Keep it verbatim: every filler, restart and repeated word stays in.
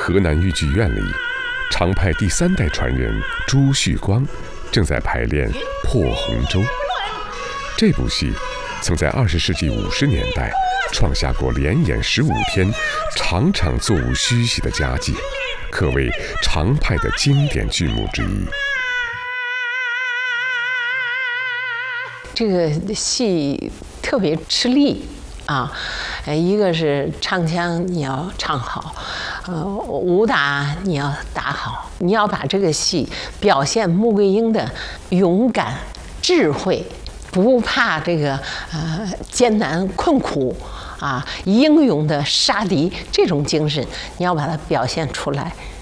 河南豫剧院里，常派第三代传人朱旭光正在排练《破红州》。这部戏曾在二十世纪五十年代创下过连演十五天、场场座无虚席的佳绩，可谓常派的经典剧目之一。 这个戏特别吃力啊，一个是唱腔你要唱好，呃，武打你要打好，你要把这个戏表现穆桂英的勇敢、智慧，不怕这个呃艰难困苦啊，英勇的杀敌这种精神，你要把它表现出来。